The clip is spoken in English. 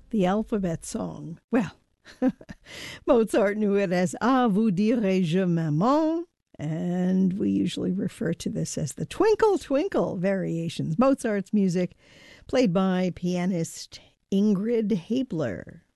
the alphabet song. Well, Mozart knew it as "À vous dirai-je, maman," and we usually refer to this as the Twinkle Twinkle variations. Mozart's music played by pianist Ingrid Haebler.